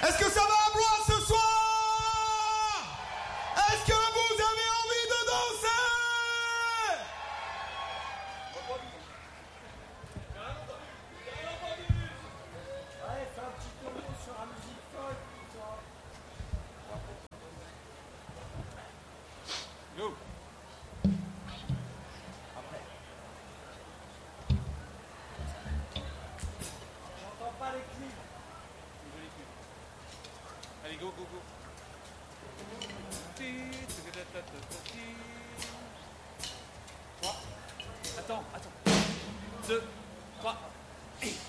Est-ce que ça va à Blois ce soir? Est-ce que vous avez envie de danser? Allez, fais un petit tour sur la musique folk, tout ça. Go. Après. J'entends pas les clips. Allez, go, go, go. Attends. 2, 3, et...